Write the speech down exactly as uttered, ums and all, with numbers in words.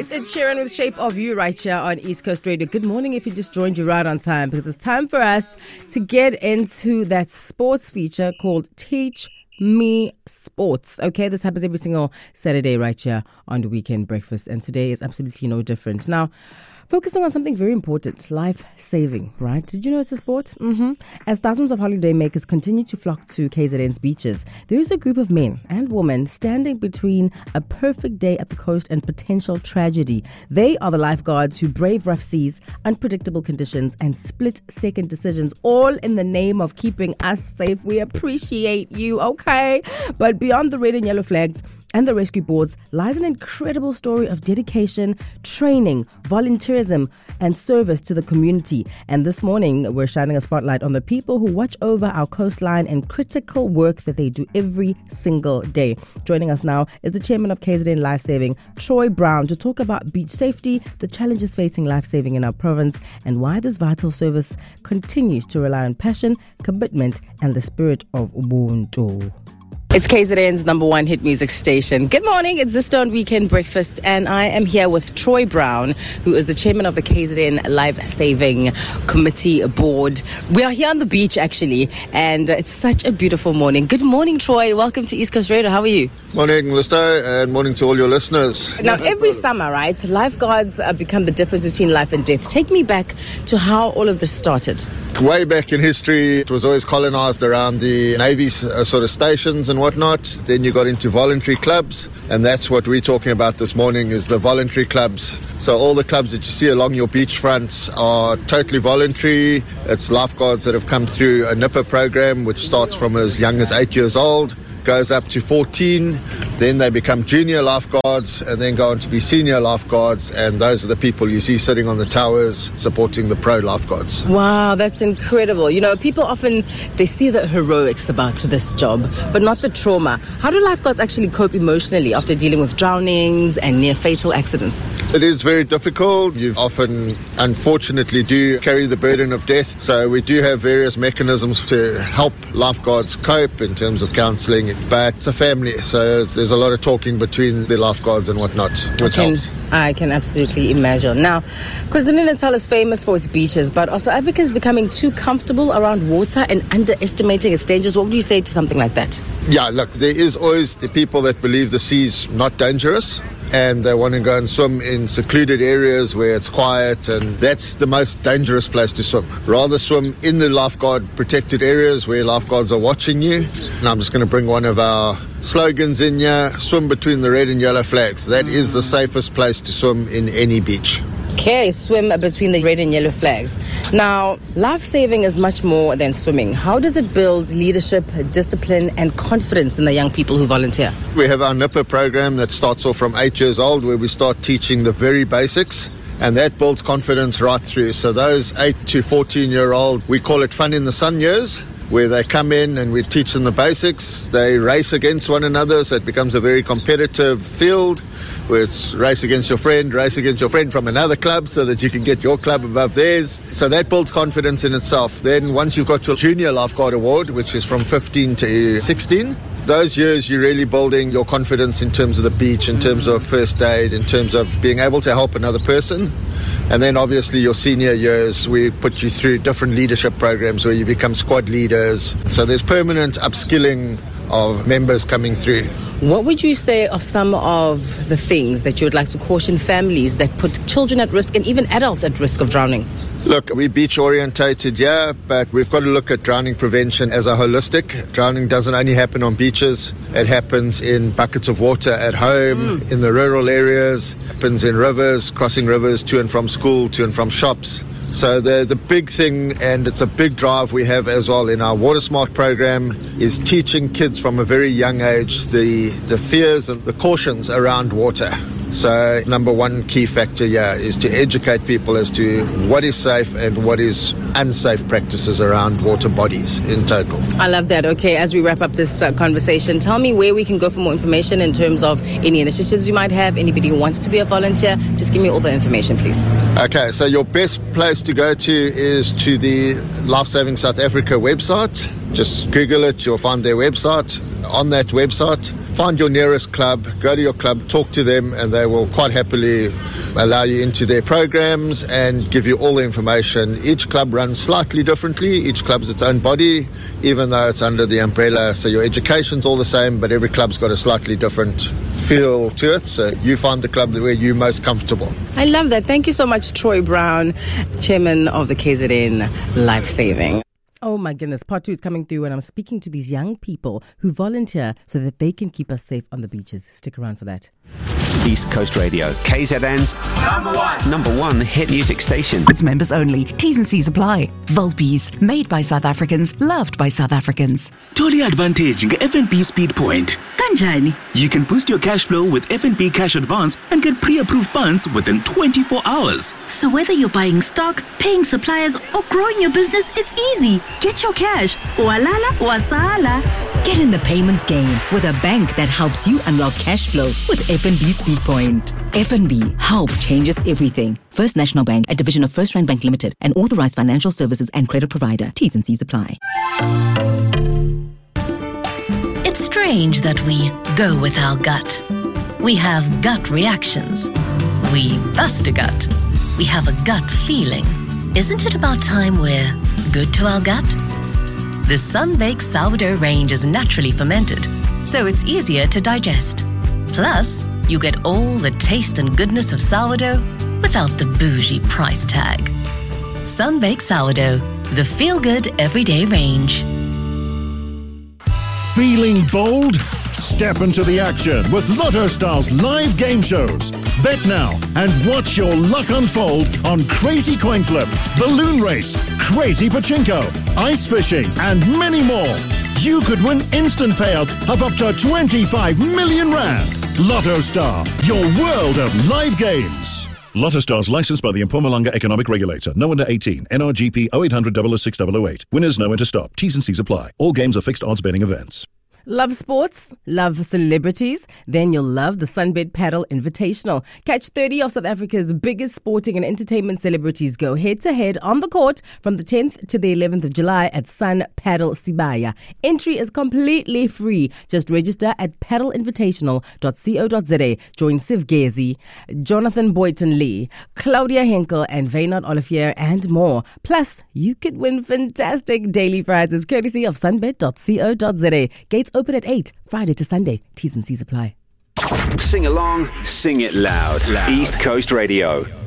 It's Ed Sheeran with Shape of You right here on East Coast Radio. Good morning if you just joined you right on time, because it's time for us to get into that sports feature called Teach Me Sports. Okay, this happens every single Saturday right here on the Weekend Breakfast, and today is absolutely no different. Now, focusing on something very important, life-saving, right? Did you know it's a sport? Mm-hmm. As thousands of holiday makers continue to flock to K Z N's beaches, there is a group of men and women standing between a perfect day at the coast and potential tragedy. They are the lifeguards who brave rough seas, unpredictable conditions, and split-second decisions, all in the name of keeping us safe. We appreciate you, okay? But beyond the red and yellow flags and the rescue boards lies an incredible story of dedication, training, volunteerism, and service to the community. And this morning, we're shining a spotlight on the people who watch over our coastline and critical work that they do every single day. Joining us now is the chairman of K Z N Lifesaving, Troy Brown, to talk about beach safety, the challenges facing lifesaving in our province, and why this vital service continues to rely on passion, commitment, and the spirit of Ubuntu. It's K Z N's number one hit music station. Good morning, it's the Stone Weekend Breakfast, and I am here with Troy Brown, who is the chairman of the K Z N Life Saving Committee Board. We are here on the beach, actually, and it's such a beautiful morning. Good morning, Troy. Welcome to East Coast Radio. How are you? Morning, Listo, and morning to all your listeners. Now, every summer, right, lifeguards uh, become the difference between life and death. Take me back to how all of this started. Way back in history, it was always colonized around the Navy's uh, sort of stations and whatnot. Then you got into voluntary clubs, and that's what we're talking about this morning, is the voluntary clubs. So all the clubs that you see along your beachfronts are totally voluntary. It's lifeguards that have come through a N I P A program, which starts from as young as eight years old, goes up to fourteen, then they become junior lifeguards and then go on to be senior lifeguards, and those are the people you see sitting on the towers supporting the pro lifeguards. Wow, that's incredible. You know, people often, they see the heroics about this job, but not the trauma. How do lifeguards actually cope emotionally after dealing with drownings and near fatal accidents? It is very difficult. You often, unfortunately, do carry the burden of death, so we do have various mechanisms to help lifeguards cope in terms of counselling. But it's a family, so there's a lot of talking between the lifeguards and whatnot, which I can, helps. I can absolutely imagine. Now, KwaZulu-Natal is famous for its beaches, but are South Africans becoming too comfortable around water and underestimating its dangers? What would you say to something like that? Yeah, look, there is always the people that believe the sea's not dangerous, and they want to go and swim in secluded areas where it's quiet, and that's the most dangerous place to swim. Rather swim in the lifeguard protected areas where lifeguards are watching you. And I'm just going to bring one of our slogans in here: swim between the red and yellow flags. That is the safest place to swim in any beach. Okay, swim between the red and yellow flags. Now, life-saving is much more than swimming. How does it build leadership, discipline, and confidence in the young people who volunteer? We have our N I P A program that starts off from eight years old, where we start teaching the very basics, and that builds confidence right through. So those eight to fourteen-year-old, we call it fun in the sun years, where they come in and we teach them the basics. They race against one another, so it becomes a very competitive field, where it's race against your friend, race against your friend from another club so that you can get your club above theirs. So that builds confidence in itself. Then once you've got your junior lifeguard award, which is from fifteen to sixteen, those years you're really building your confidence in terms of the beach, in terms of first aid, in terms of being able to help another person. And then obviously your senior years, we put you through different leadership programs where you become squad leaders. So there's permanent upskilling of members coming through. What would you say are some of the things that you would like to caution families that put children at risk and even adults at risk of drowning? Look, we're beach orientated, yeah, but we've got to look at drowning prevention as a holistic. Drowning doesn't only happen on beaches. It happens in buckets of water at home, mm. in the rural areas, happens in rivers, crossing rivers to and from school, to and from shops. So the the big thing, and it's a big drive we have as well in our Water Smart program, is teaching kids from a very young age the, the fears and the cautions around water. So number one key factor here is to educate people as to what is safe and what is unsafe practices around water bodies in total. I love that. Okay, as we wrap up this uh, conversation, tell me where we can go for more information in terms of any initiatives you might have, anybody who wants to be a volunteer. Just give me all the information, please. Okay, so your best place to go to is to the Lifesaving South Africa website. Just Google it, you'll find their website. On that website, find your nearest club, go to your club, talk to them, and they will quite happily allow you into their programs and give you all the information. Each club runs slightly differently. Each club's its own body, even though it's under the umbrella. So your education's all the same, but every club's got a slightly different feel to it. So you find the club where you're most comfortable. I love that. Thank you so much, Troy Brown, Chairman of the K Z N Life Saving. Oh my goodness, part two is coming through, and I'm speaking to these young people who volunteer so that they can keep us safe on the beaches. Stick around for that. East Coast Radio, K Z N's number one, number one hit music station. It's members only. T's and C's apply. Volbees, made by South Africans, loved by South Africans. Totally advantage in F N B Speed Point. Kanjani. You can boost your cash flow with F N B Cash Advance and get pre-approved funds within twenty-four hours. So whether you're buying stock, paying suppliers, or growing your business, it's easy. Get your cash. Walala wasala. Get in the payments game with a bank that helps you unlock cash flow with F N B Speed Point. F N B, help changes everything. First National Bank, a division of First Rand Bank Limited, an authorized financial services and credit provider. T's and C's apply. It's strange that we go with our gut. We have gut reactions. We bust a gut. We have a gut feeling. Isn't it about time we're good to our gut? The Sun-Baked Sourdough range is naturally fermented, so it's easier to digest. Plus, you get all the taste and goodness of sourdough without the bougie price tag. Sun-Baked Sourdough, the feel-good everyday range. Feeling bold? Step into the action with Lotto Star's live game shows. Bet now and watch your luck unfold on Crazy Coin Flip, Balloon Race, Crazy Pachinko, Ice Fishing, and many more. You could win instant payouts of up to twenty-five million rand. Lotto Star, your world of live games. Lotto Stars licensed by the Mpumalanga Economic Regulator. No under eighteen. N R G P oh eight hundred, oh oh six, oh oh eight. Winners know when to stop. T's and C's apply. All games are fixed odds betting events. Love sports? Love celebrities? Then you'll love the Sunbed Paddle Invitational. Catch thirty of South Africa's biggest sporting and entertainment celebrities go head-to-head on the court from the tenth to the eleventh of July at Sun Paddle Sibaya. Entry is completely free. Just register at paddle invitational dot co dot za. Join Siv Gezi, Jonathan Boyton Lee, Claudia Henkel, and Vaynard Olivier, and more. Plus, you could win fantastic daily prizes courtesy of sunbed dot co dot za. Gates open at eight, Friday to Sunday. T's and C's apply. Sing along, sing it loud. loud. East Coast Radio.